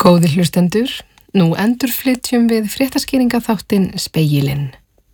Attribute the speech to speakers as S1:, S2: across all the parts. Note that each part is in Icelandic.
S1: Góðir hlustendur, nú endurflytjum við fréttaskýringaþáttinn Spegilinn.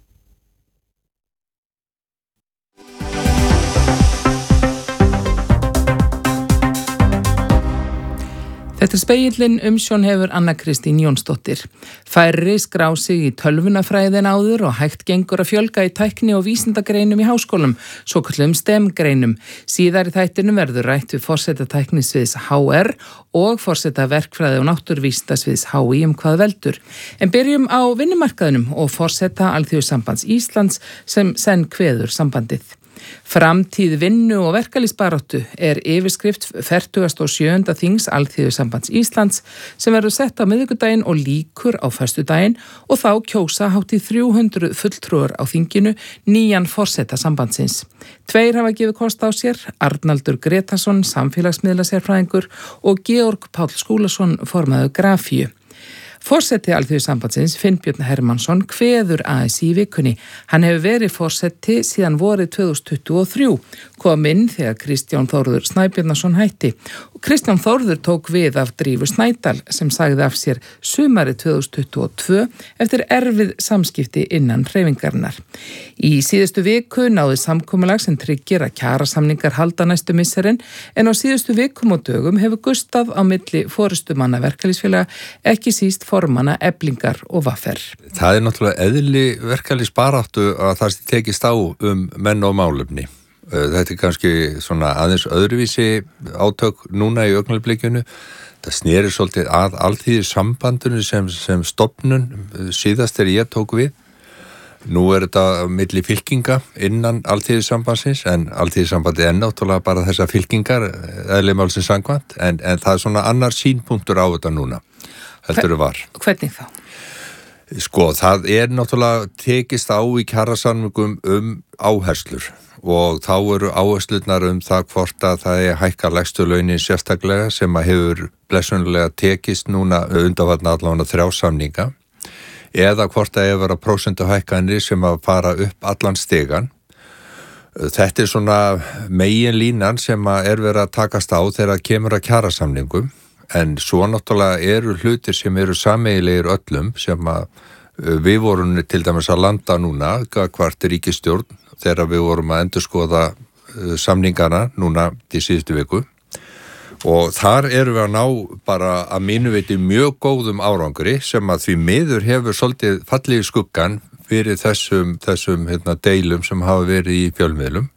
S2: Þetta Spegillinn umsjón hefur Anna Kristín Jónsdóttir. Færri skrá sig í tölvunafræði en áður og hægt gengur að fjölga í tækni- og vísindagreinum í háskólum, svokallum STEM-greinum. Síðar í þættinum verður rætt við forseta tæknisviðs HR og forseta verkfræði og náttúruvísindasviðs HÍ hvað veldur. En byrjum á vinnumarkaðinum og forseta Alþýðusambands Íslands sem senn kveður sambandið. Framtíð vinnu og verkalýðsbaráttu yfirskrift 47. þings Alþýðusambands Íslands sem verður sett á miðvikudaginn og lýkur á föstudaginn og þá kjósa hátt í 300 fulltrúar á þinginu nýjan forseta sambandsins. Tveir hafa gefið kost á sér, Arnaldur Gretarsson, samfélagsmiðlasérfræðingur og Georg Páll Skúlason, formaður Grafíu. Forseti Alþýðusambandsins, Finnbjörn Hermannsson, kveður ASÍ í vikunni. Hann hefur verið forseti síðan vorið 2023, kom inn þegar Kristján Þórður Snæbjarnarson hætti. Og Kristján Þórður tók við af Drífu Snædal sem sagði af sér sumarið 2022 eftir erfið samskipti innan hreyfingarinnar. Í síðustu viku náði samkomulag sem tryggir að kjarasamningar halda næstu misserin, en á síðustu vikum og dögum hefur gustað á milli forystumanna verkalýðsfélaga, ekki síst formanna Eflingar og Vaffer.
S3: Það náttúrulega eðli verkalýðsbaráttu að það tekist á menn og málefni. Þetta kannski svona aðeins öðruvísi átök núna í augnablikinu. Það sneri svolítið að Alþýðusambandinu sem stofnun síðast ég tók við. Nú þetta milli fylkinga innan Alþýðusambandsins, en Alþýðusambandið náttúrulega bara þessar fylkingar eðli málsins samkvæmt, en það svona annar sýnpunktur á þetta núna. Heldur var.
S2: Hvernig þá?
S3: Sko, það náttúrulega tekist á í kjarasamningum áherslur og þá eru áherslurnar það hvort að það hækka lægstu launin sérstaklega sem að hefur blessunlega tekist núna undanfarna allavega 3 samninga eða hvort að vera prósentuhækkanir sem að fara upp allan stigan. Þetta svona meginlínan sem að verið að takast á þegar kemur að kjarasamningum. En svo náttúrulega eru hlutir sem eru sameiginlegir öllum sem að við vorum til dæmis að landa núna, hvart ríkisstjórn, þegar við vorum að endurskoða samningana núna í síðustu viku. Og þar erum við að ná bara að mínu viti mjög góðum árangri sem að því miður hefur svolítið fallið í skuggan fyrir þessum deilum sem hafa verið í fjölmiðlum.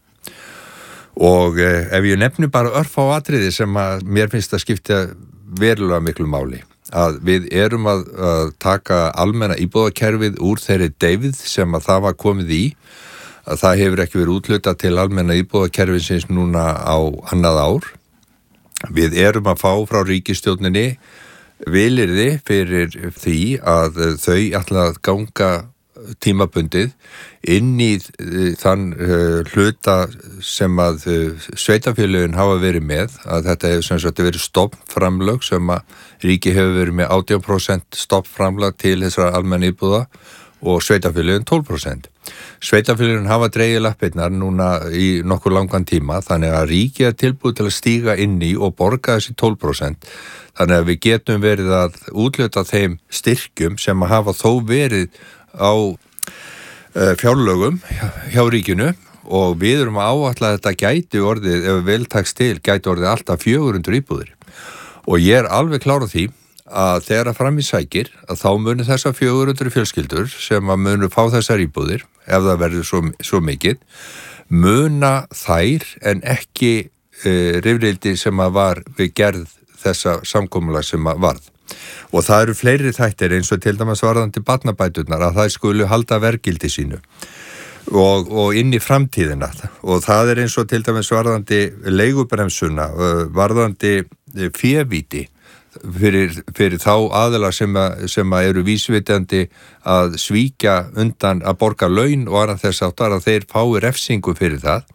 S3: Og ef ég nefni bara örfá atriði sem að mér finnst að skipta verulega miklu máli, að við erum að taka almenna íbúðakerfið úr þeirri deyfð sem að það var komið í, að það hefur ekki verið úthlutað til almenna íbúðakerfiðsins núna á annað ár. Við erum að fá frá ríkisstjórninni vilyrði fyrir því að þau ætla að ganga tímabundið inn í þann hluta sem að sveitarfélögin hafa verið með, að þetta hefur sem sagt verið stofnframlög sem að ríki hefur verið með 18% stofnframlag til þessara almenna íbúða og sveitarfélögin 12%. Sveitarfélögin hafa dregið lappirnar núna í nokkur langan tíma, þannig að ríki tilbúið til að stíga inn í og borga þessi 12%. Þannig að við getum verið að útluta þeim styrkjum sem að hafa þó verið á fjárlögum hjá ríkinu og við erum að áætla að þetta gæti orðið, ef vel takst til, gæti orðið alltaf 400 íbúðir. Og ég alveg klárað því að þegar að fram í sækir að þá munu þessar 400 fjölskyldur sem að munu fá þessar íbúðir, ef það verður svo mikið, muna þær en ekki rifrildi sem að var við gerð þessa samkomulag sem að varð. Og það eru fleiri þættir eins og til dæmis varðandi barnabæturnar að það skulu halda verðgildi sínu og inn í framtíðina og það eins og til dæmis varðandi leigubremsuna, varðandi févíti fyrir þá aðila sem að eru vísvitandi að svíkja undan að borga laun og annað þess áttar að þeir fái refsingu fyrir það.